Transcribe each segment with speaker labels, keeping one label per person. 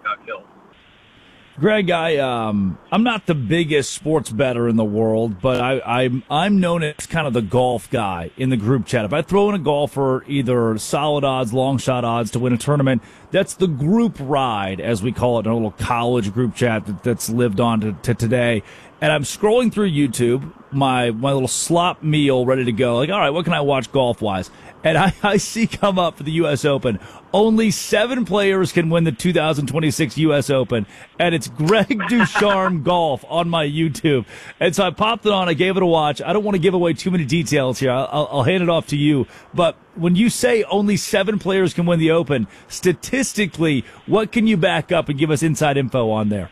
Speaker 1: Shinnecock Hills.
Speaker 2: Greg, I'm not the biggest sports bettor in the world, but I'm known as kind of the golf guy in the group chat. If I throw in a golfer, either solid odds, long shot odds to win a tournament, that's the group ride, as we call it in a little college group chat that's lived on to today. And I'm scrolling through YouTube, my little slop meal ready to go. Like, all right, what can I watch golf-wise? And I see come up for the U.S. Open, only 7 players can win the 2026 U.S. Open, and it's Greg Ducharme Golf on my YouTube. And so I popped it on, I gave it a watch. I don't want to give away too many details here. I'll hand it off to you. But when you say only 7 players can win the Open, statistically, what can you back up and give us inside info on there?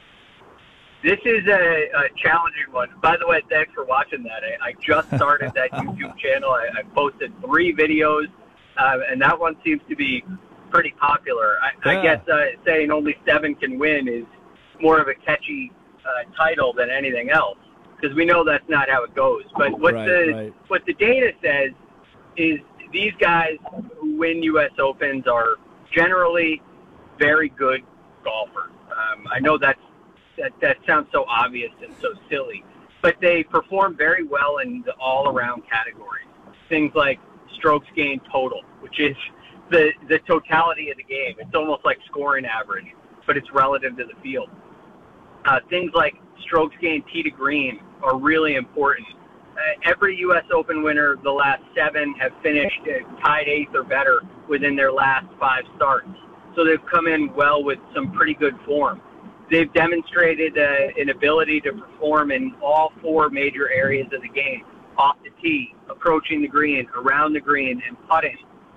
Speaker 1: This is a challenging one. By the way, thanks for watching that. I just started that YouTube channel. I posted 3 videos, and that one seems to be pretty popular. I guess saying only 7 can win is more of a catchy title than anything else, because we know that's not how it goes. But what the data says is these guys who win U.S. Opens are generally very good golfers. I know that sounds so obvious and so silly, but they perform very well in the all-around categories. Things like strokes gained total, which is the totality of the game. It's almost like scoring average, but it's relative to the field. Things like strokes gained tee to green are really important. Every U.S. Open winner, the last 7, have finished tied 8th or better within their last 5 starts. So they've come in well with some pretty good form. They've demonstrated an ability to perform in all 4 major areas of the game: off the tee, approaching the green, around the green, and putting.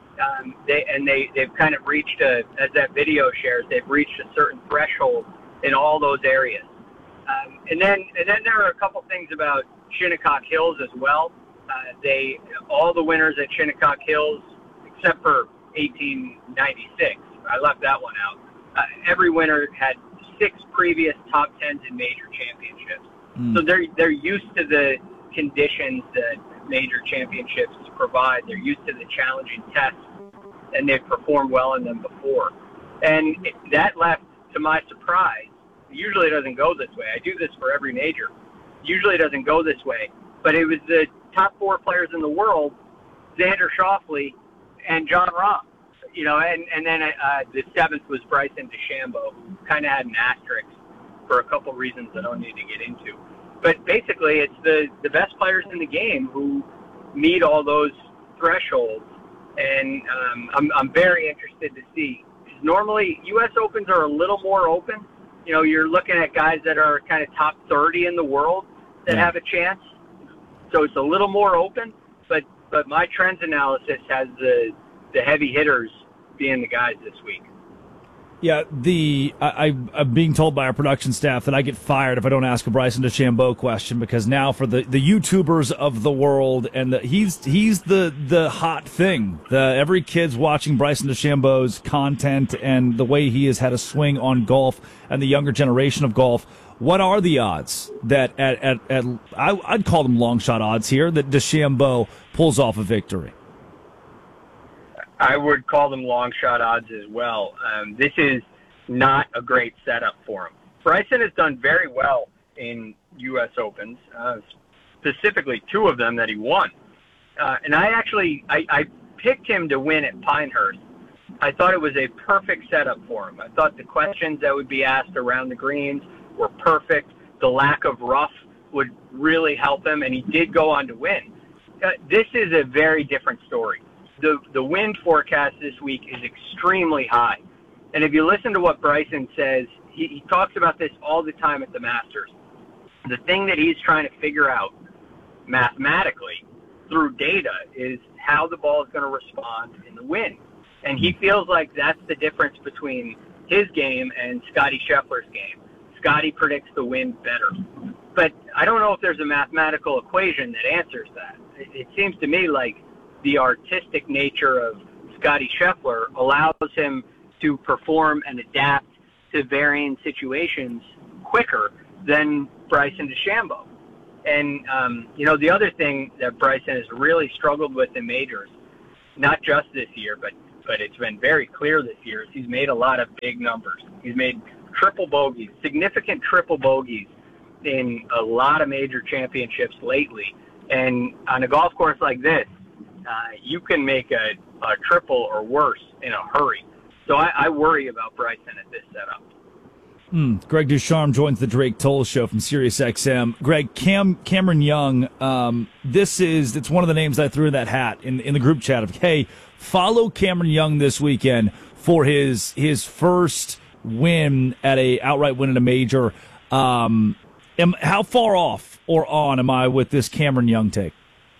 Speaker 1: They've kind of reached as that video shares, they've reached a certain threshold in all those areas. And then there are a couple things about Shinnecock Hills as well. All the winners at Shinnecock Hills, except for 1896, I left that one out. Every winner had 6 previous top 10s in major championships. So they're used to the conditions that major championships provide. They're used to the challenging tests, and they've performed well in them before. And that left, to my surprise, usually it doesn't go this way. I do this for every major. Usually it doesn't go this way. But it was the top 4 players in the world, Xander Schauffele and Jon Rahm. You know, and then the 7th was Bryson DeChambeau, who kind of had an asterisk for a couple reasons I don't need to get into. But basically, it's the best players in the game who meet all those thresholds, and I'm very interested to see. Normally, U.S. Opens are a little more open. You know, you're looking at guys that are kind of top 30 in the world that have a chance. So it's a little more open, but my trends analysis has the heavy hitters being the guys this week.
Speaker 2: Yeah, I'm being told by our production staff that I get fired if I don't ask a Bryson DeChambeau question, because now for the YouTubers of the world, and he's the hot thing. Every kid's watching Bryson DeChambeau's content and the way he has had a swing on golf and the younger generation of golf. What are the odds that I'd call them long shot odds here that DeChambeau pulls off a victory?
Speaker 1: I would call them long shot odds as well. This is not a great setup for him. Bryson has done very well in U.S. Opens, specifically 2 of them that he won. And I picked him to win at Pinehurst. I thought it was a perfect setup for him. I thought the questions that would be asked around the greens were perfect. The lack of rough would really help him, and he did go on to win. This is a very different story. The wind forecast this week is extremely high. And if you listen to what Bryson says, he talks about this all the time at the Masters. The thing that he's trying to figure out mathematically through data is how the ball is going to respond in the wind. And he feels like that's the difference between his game and Scottie Scheffler's game. Scottie predicts the wind better. But I don't know if there's a mathematical equation that answers that. It seems to me like the artistic nature of Scottie Scheffler allows him to perform and adapt to varying situations quicker than Bryson DeChambeau. And, the other thing that Bryson has really struggled with in majors, not just this year, but but it's been very clear this year, is he's made a lot of big numbers. He's made triple bogeys, significant triple bogeys in a lot of major championships lately. And on a golf course like this, you can make a triple or worse in a hurry. So I worry about Bryson at this setup.
Speaker 2: Greg DuCharme joins the Drake Toll Show from SiriusXM. Greg, Cameron Young, it's one of the names I threw in that hat in the group chat of, hey, follow Cameron Young this weekend for his first win at a outright win at a major. How far off or on am I with this Cameron Young take?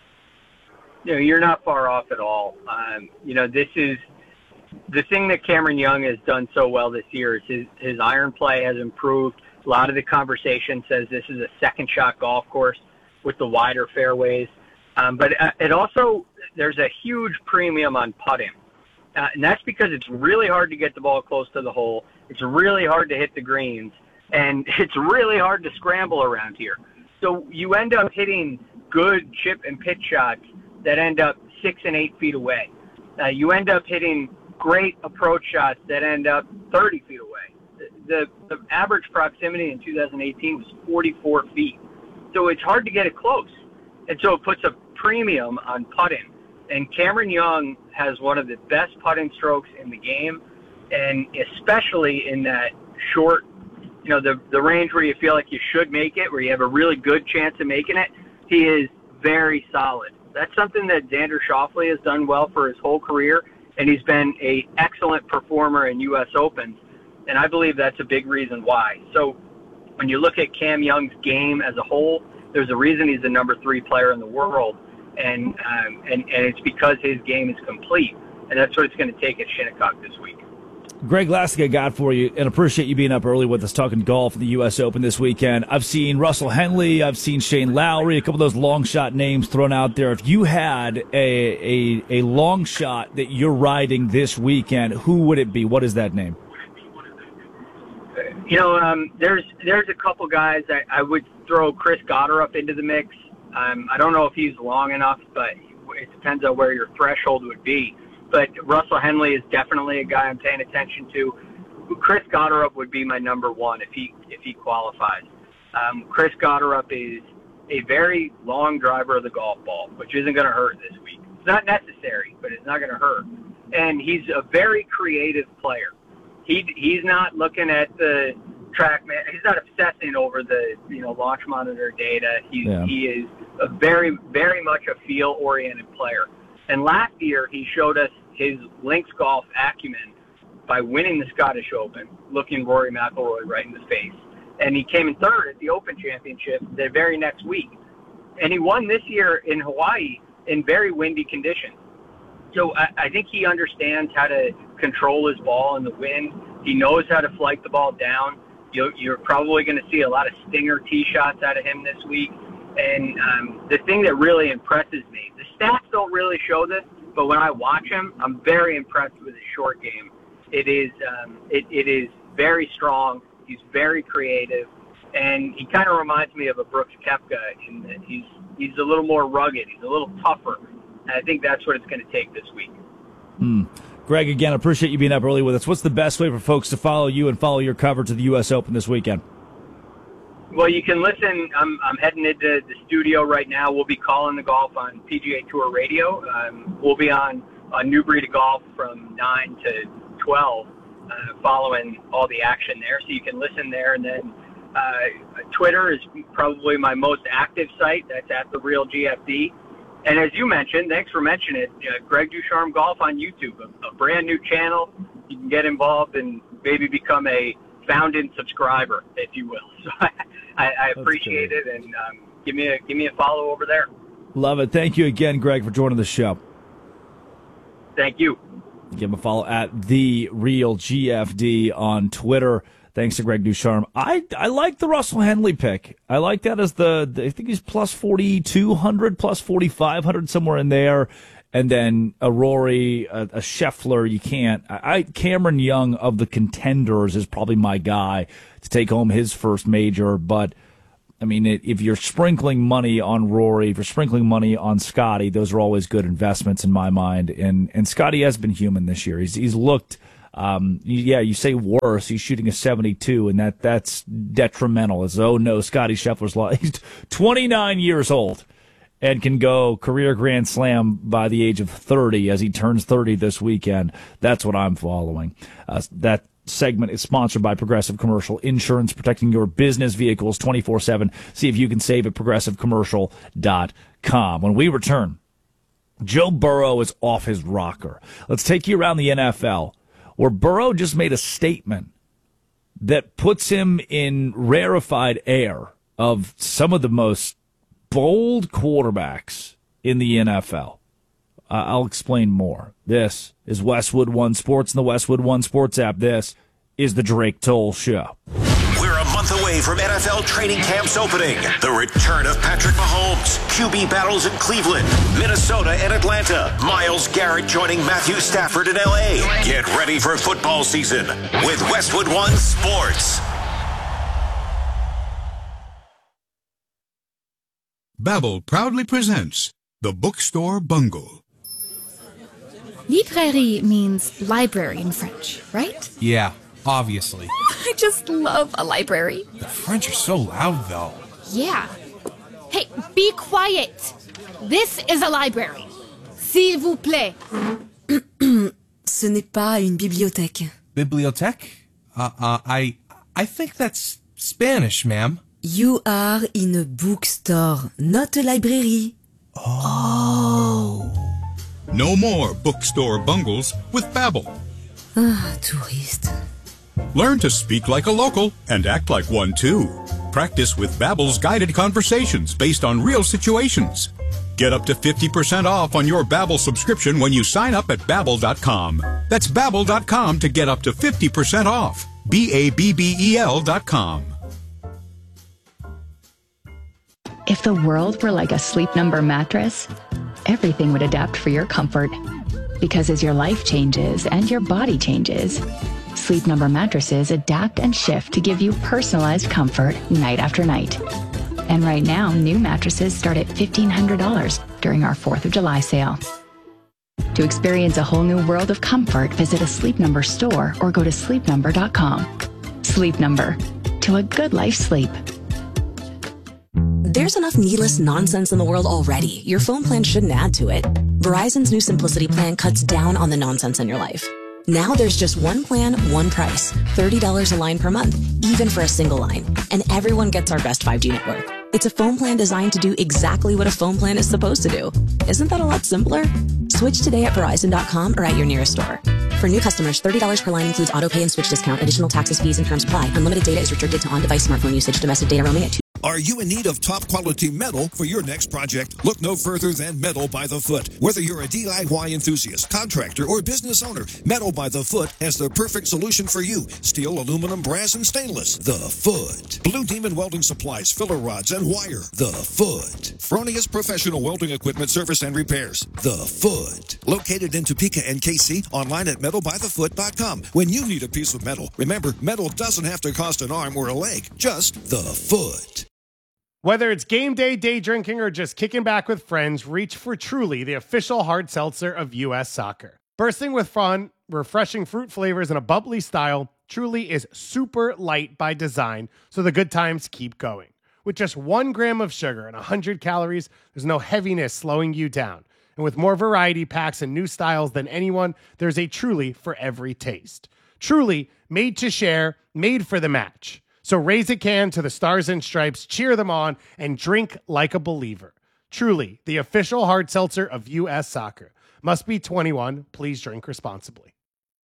Speaker 1: You're not far off at all. This is the thing that Cameron Young has done so well this year is his iron play has improved. A lot of the conversation says this is a second shot golf course with the wider fairways. But it also, there's a huge premium on putting. And that's because it's really hard to get the ball close to the hole. It's really hard to hit the greens. And it's really hard to scramble around here. So you end up hitting good chip and pitch shots that end up 6 and 8 feet away. You end up hitting great approach shots that end up 30 feet away. The average proximity in 2018 was 44 feet. So it's hard to get it close. And so it puts a premium on putting. And Cameron Young has one of the best putting strokes in the game, and especially in that short, the range where you feel like you should make it, where you have a really good chance of making it. He is very solid. That's something that Xander Schauffele has done well for his whole career, and he's been an excellent performer in U.S. Opens, and I believe that's a big reason why. So when you look at Cam Young's game as a whole, there's a reason he's the number 3 player in the world, and it's because his game is complete, and that's what it's going to take at Shinnecock this week.
Speaker 2: Greg, last thing I got for you, and appreciate you being up early with us talking golf at the U.S. Open this weekend. I've seen Russell Henley, I've seen Shane Lowry, a couple of those long shot names thrown out there. If you had a long shot that you're riding this weekend, who would it be? What is that name?
Speaker 1: There's a couple guys. I would throw Chris Gotterup into the mix. I don't know if he's long enough, but it depends on where your threshold would be. But Russell Henley is definitely a guy I'm paying attention to. Chris Gotterup would be my number 1 if he qualifies. Chris Gotterup is a very long driver of the golf ball, which isn't going to hurt this week. It's not necessary, but it's not going to hurt. And he's a very creative player. He's not looking at the TrackMan. He's not obsessing over the launch monitor data. He is a very, very much a feel-oriented player. And last year, he showed us his links golf acumen by winning the Scottish Open, looking Rory McIlroy right in the face. And he came in third at the Open Championship the very next week. And he won this year in Hawaii in very windy conditions. So I think he understands how to control his ball in the wind. He knows how to flight the ball down. You're probably going to see a lot of stinger tee shots out of him this week. And the thing that really impresses me, the stats don't really show this, but when I watch him, I'm very impressed with his short game. It is very strong. He's very creative, and he kind of reminds me of a Brooks Koepka in that he's a little more rugged. He's a little tougher, and I think that's what it's going to take this week.
Speaker 2: Greg, again, I appreciate you being up early with us. What's the best way for folks to follow you and follow your coverage of the U.S. Open this weekend?
Speaker 1: Well, you can listen. I'm heading into the studio right now. We'll be calling the golf on PGA Tour Radio. We'll be on New Breed of Golf from 9 to 12, following all the action there. So you can listen there. And then Twitter is probably my most active site. That's at The Real GFD. And as you mentioned, thanks for mentioning it, Greg DuCharme Golf on YouTube, a brand new channel. You can get involved and maybe become a founding subscriber, if you will. So I appreciate it, and give me a follow over there.
Speaker 2: Love it. Thank you again, Greg, for joining the show.
Speaker 1: Thank you.
Speaker 2: Give him a follow at The Real GFD on Twitter. Thanks to Greg DuCharme. I like the Russell Henley pick. I like that as I think he's plus 4,200, plus 4,500, somewhere in there. And then a Rory, a Scheffler, you can't. Cameron Young of the contenders is probably my guy to take home his first major. But I mean, if you're sprinkling money on Rory, if you're sprinkling money on Scotty, those are always good investments in my mind. And Scotty has been human this year. He's looked, you say worse. He's shooting a 72, and that's detrimental. As no, Scotty Scheffler's lost. He's 29 years old and can go career Grand Slam by the age of 30 as he turns 30 this weekend. That's what I'm following. That segment is sponsored by Progressive Commercial Insurance, protecting your business vehicles 24/7. See if you can save at progressivecommercial.com. When we return, Joe Burrow is off his rocker. Let's take you around the NFL, where Burrow just made a statement that puts him in rarefied air of some of the most bold quarterbacks in the NFL. I'll explain more. This is Westwood One Sports and the Westwood One Sports app. This is the Drake Toll Show.
Speaker 3: We're a month away from NFL training camps opening. The return of Patrick Mahomes, QB battles in Cleveland, Minnesota, and Atlanta. Myles Garrett joining Matthew Stafford in LA. Get ready for football season with Westwood One Sports.
Speaker 4: Babbel proudly presents The Bookstore Bungle.
Speaker 5: Librairie means library in French, right?
Speaker 6: Yeah, obviously.
Speaker 5: I just love a library.
Speaker 6: The French are so loud, though.
Speaker 5: Yeah. Hey, be quiet. This is a library. S'il vous plaît.
Speaker 7: Ce n'est pas une bibliothèque.
Speaker 6: Bibliothèque? I think that's Spanish, ma'am.
Speaker 7: You are in a bookstore, not a library.
Speaker 6: Oh.
Speaker 4: No more bookstore bungles with Babbel.
Speaker 7: Touriste.
Speaker 4: Learn to speak like a local and act like one too. Practice with Babbel's guided conversations based on real situations. Get up to 50% off on your Babbel subscription when you sign up at Babbel.com. That's Babbel.com to get up to 50% off. Babbel.com.
Speaker 8: If the world were like a Sleep Number mattress, everything would adapt for your comfort. Because as your life changes and your body changes, Sleep Number mattresses adapt and shift to give you personalized comfort night after night. And right now, new mattresses start at $1,500 during our 4th of July sale. To experience a whole new world of comfort, visit a Sleep Number store or go to sleepnumber.com. Sleep Number. To a good life sleep.
Speaker 7: There's enough needless nonsense in the world already. Your phone plan shouldn't add to it. Verizon's new Simplicity plan cuts down on the nonsense in your life. Now there's just one plan, one price. $30 a line per month, even for a single line. And everyone gets our best 5G network. It's a phone plan designed to do exactly what a phone plan is supposed to do. Isn't that a lot simpler? Switch today at Verizon.com or at your nearest store. For new customers, $30 per line includes auto pay and switch discount. Additional taxes, fees, and terms apply. Unlimited data is restricted to on-device smartphone usage. Domestic data roaming at 2.
Speaker 9: Are you in need of top-quality metal for your next project? Look no further than Metal by the Foot. Whether you're a DIY enthusiast, contractor, or business owner, Metal by the Foot has the perfect solution for you. Steel, aluminum, brass, and stainless. The Foot. Blue Demon Welding Supplies, filler rods, and wire. The Foot. Fronius Professional Welding Equipment Service and Repairs. The Foot. Located in Topeka and KC, online at metalbythefoot.com. When you need a piece of metal, remember, metal doesn't have to cost an arm or a leg. Just the Foot.
Speaker 10: Whether it's game day, day drinking, or just kicking back with friends, reach for Truly, the official hard seltzer of U.S. Soccer. Bursting with fun, refreshing fruit flavors, and a bubbly style, Truly is super light by design, so the good times keep going. With just 1 gram of sugar and 100 calories, there's no heaviness slowing you down. And with more variety packs and new styles than anyone, there's a Truly for every taste. Truly, made to share, made for the match. So raise a can to the Stars and Stripes, cheer them on, and drink like a believer. Truly, the official hard seltzer of U.S. Soccer. Must be 21. Please drink responsibly.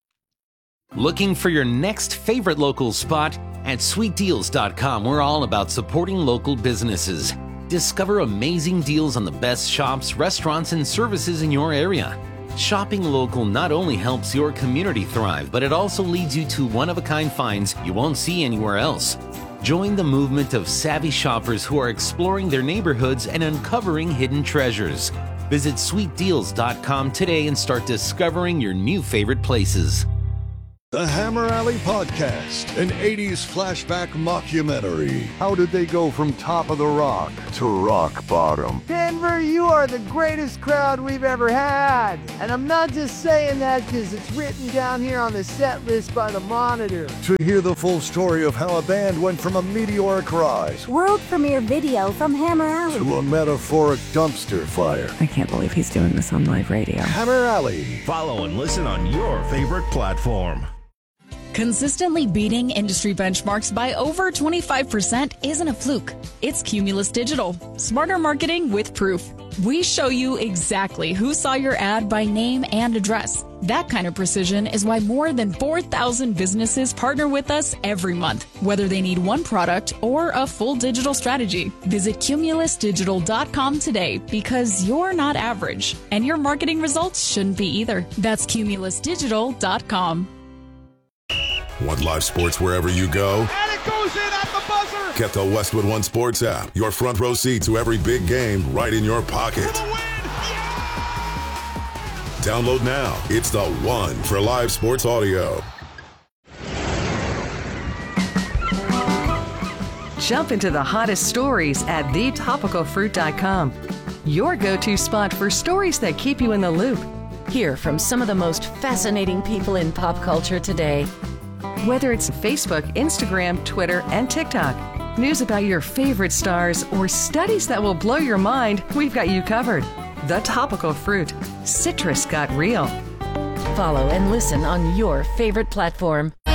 Speaker 11: Looking for your next favorite local spot? At sweetdeals.com, we're all about supporting local businesses. Discover amazing deals on the best shops, restaurants, and services in your area. Shopping local not only helps your community thrive, but it also leads you to one-of-a-kind finds you won't see anywhere else. Join the movement of savvy shoppers who are exploring their neighborhoods and uncovering hidden treasures. Visit sweetdeals.com today and start discovering your new favorite places.
Speaker 12: The Hammer Alley Podcast, an 80s flashback mockumentary. How did they go from top of the rock to rock bottom?
Speaker 13: Denver, you are the greatest crowd we've ever had. And I'm not just saying that because it's written down here on the set list by the Monitor.
Speaker 12: To hear the full story of how a band went from a meteoric rise,
Speaker 14: world premiere video from Hammer Alley,
Speaker 12: to a metaphoric dumpster fire.
Speaker 15: I can't believe he's doing this on live radio.
Speaker 12: Hammer Alley.
Speaker 16: Follow and listen on your favorite platform.
Speaker 17: Consistently beating industry benchmarks by over 25% isn't a fluke. It's Cumulus Digital. Smarter marketing with proof. We show you exactly who saw your ad by name and address. That kind of precision is why more than 4,000 businesses partner with us every month, whether they need one product or a full digital strategy. Visit cumulusdigital.com today because you're not average, and your marketing results shouldn't be either. That's cumulusdigital.com.
Speaker 18: Want live sports wherever you go?
Speaker 19: And it goes in at the buzzer!
Speaker 18: Get the Westwood One Sports app. Your front row seat to every big game right in your pocket. Download now. It's the one for live sports audio.
Speaker 20: Jump into the hottest stories at thetopicalfruit.com. Your go-to spot for stories that keep you in the loop.
Speaker 21: Hear from some of the most fascinating people in pop culture today.
Speaker 20: Whether it's Facebook, Instagram, Twitter, and TikTok, news about your favorite stars, or studies that will blow your mind, we've got you covered. The Topical Fruit. Citrus got real.
Speaker 21: Follow and listen on your favorite platform.